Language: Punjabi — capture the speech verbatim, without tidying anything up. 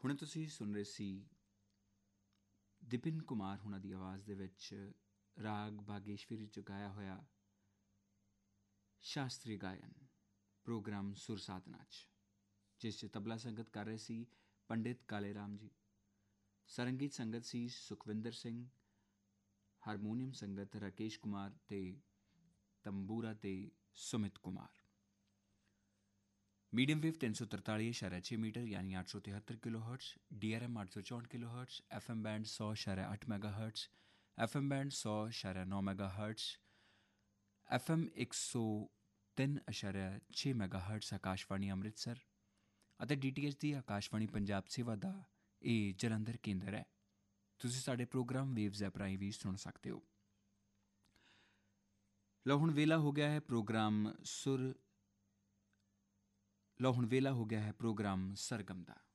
ਹੁਣ ਤੁਸੀਂ ਸੁਣ ਰਹੇ ਸੀ ਦਿਪਿਨ ਕੁਮਾਰ ਹੁਣਾਂ ਦੀ ਆਵਾਜ਼ ਦੇ ਵਿੱਚ ਰਾਗ ਬਾਗੇਸ਼ਵਰੀ 'ਚ ਗਾਇਆ ਹੋਇਆ ਸ਼ਾਸਤਰੀ ਗਾਇਨ ਪ੍ਰੋਗਰਾਮ ਸੁਰ ਸਾਧਨਾ 'ਚ, ਜਿਸ 'ਚ ਤਬਲਾ ਸੰਗਤ ਕਰ ਰਹੇ ਸੀ ਪੰਡਿਤ ਕਾਲੇ ਰਾਮ ਜੀ, ਸਰੰਗੀਤ ਸੰਗਤ ਸੀ ਸੁਖਵਿੰਦਰ ਸਿੰਘ, ਹਾਰਮੋਨੀਅਮ ਸੰਗਤ ਰਾਕੇਸ਼ ਕੁਮਾਰ ਅਤੇ ਤੰਬੂਰਾ ਅਤੇ ਸੁਮਿਤ ਕੁਮਾਰ। ਮੀਡੀਅਮ ਵੇਵ ਤਿੰਨ ਸੌ ਤਰਤਾਲੀ ਇਸ਼ਾਰਾ ਛੇ ਮੀਟਰ ਯਾਨੀ ਅੱਠ ਸੌ ਤਿਹੱਤਰ kilo hurts, D R M ਅੱਠ ਸੌ ਚੌਂਹਠ kilo hurts, F M band ਸੌ ਇਸ਼ਾਰਾ ਅੱਠ mega hurts, F M band ਸੌ ਇਸ਼ਾਰਾ ਨੌ ਮੈਗਾ ਹਰਟਸ, ਐਫ ਐਮ ਇੱਕ ਸੌ ਤਿੰਨ ਇਸ਼ਾਰਾ ਛੇ ਮੈਗਾ ਹਰਟਸ ਆਕਾਸ਼ਵਾਣੀ ਅੰਮ੍ਰਿਤਸਰ ਅਤੇ ਡੀ ਟੀ ਐਚ ਦੀ ਆਕਾਸ਼ਵਾਣੀ ਪੰਜਾਬ ਸੇਵਾ ਦਾ ਇਹ ਜਲੰਧਰ ਕੇਂਦਰ ਹੈ। ਤੁਸੀਂ ਸਾਡੇ ਪ੍ਰੋਗਰਾਮ ਵੇਵਜ਼ ਐਪ ਰਾਹੀਂ ਵੀ ਸੁਣ ਸਕਦੇ ਹੋ। ਲਓ ਹੁਣ ਵੇਲਾ ਹੋ ਗਿਆ ਹੈ ਪ੍ਰੋਗਰਾਮ ਸੁਰ ਲਓ ਹੁਣ ਵੇਲਾ ਹੋ ਗਿਆ ਹੈ ਪ੍ਰੋਗਰਾਮ ਸਰਗਮ ਦਾ।